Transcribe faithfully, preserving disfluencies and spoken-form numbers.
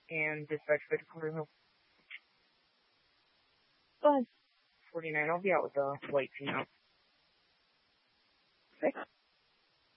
and dispatch back to Quarter Hill. Go ahead. forty-nine, I'll be out with the light team now.